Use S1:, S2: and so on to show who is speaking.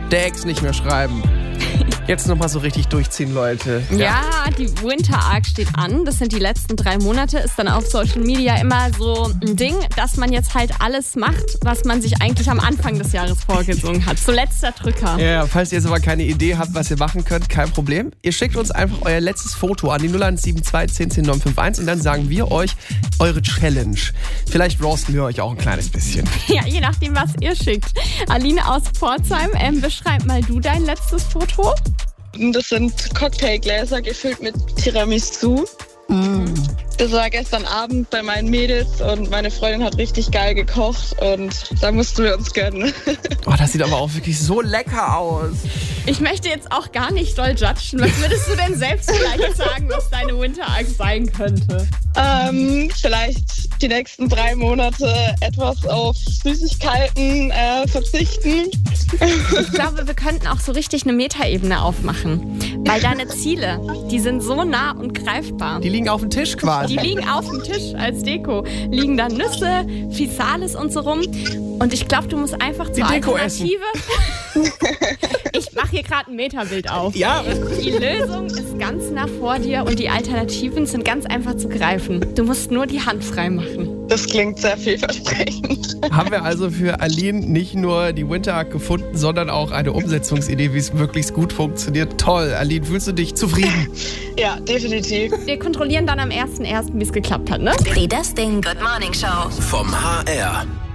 S1: der Ex nicht mehr schreiben. Jetzt nochmal so richtig durchziehen, Leute.
S2: Ja, die Winter Arc steht an. Das sind die letzten 3 Monate. Ist dann auf Social Media immer so ein Ding, dass man jetzt halt alles macht, was man sich eigentlich am Anfang des Jahres vorgesungen hat. So letzter Drücker.
S1: Ja, falls ihr jetzt aber keine Idee habt, was ihr machen könnt, kein Problem. Ihr schickt uns einfach euer letztes Foto an die 0172 10 10 951 und dann sagen wir euch eure Challenge. Vielleicht roasten wir euch auch ein kleines bisschen.
S2: Ja, je nachdem, was ihr schickt. Aline aus Pforzheim, beschreib mal du dein letztes Foto.
S3: Das sind Cocktailgläser gefüllt mit Tiramisu. Das war gestern Abend bei meinen Mädels und meine Freundin hat richtig geil gekocht und da mussten wir uns gönnen.
S1: Oh, das sieht aber auch wirklich so lecker aus.
S2: Ich möchte jetzt auch gar nicht doll judgen. Was würdest du denn selbst vielleicht sagen, was deine Winter Arc sein könnte?
S3: Vielleicht die nächsten 3 Monate etwas auf Süßigkeiten verzichten.
S2: Ich glaube, wir könnten auch so richtig eine Metaebene aufmachen. Weil deine Ziele, die sind so nah und greifbar.
S1: Die liegen auf dem Tisch quasi.
S2: Die liegen auf dem Tisch als Deko. Liegen da Nüsse, Physalis und so rum. Und ich glaube, du musst einfach zur Alternative... Ich mache hier gerade ein Metabild auf.
S1: Ja.
S2: Die Lösung ist ganz nah vor dir und die Alternativen sind ganz einfach zu greifen. Du musst nur die Hand frei machen.
S3: Das klingt sehr vielversprechend.
S1: Haben wir also für Aline nicht nur die Winter Arc gefunden, sondern auch eine Umsetzungsidee, wie es möglichst gut funktioniert. Toll, Aline, fühlst du dich zufrieden?
S3: Ja, definitiv.
S2: Wir kontrollieren dann am 1.1., wie es geklappt hat, ne?
S4: Die Das Ding Good Morning Show.
S5: Vom HR.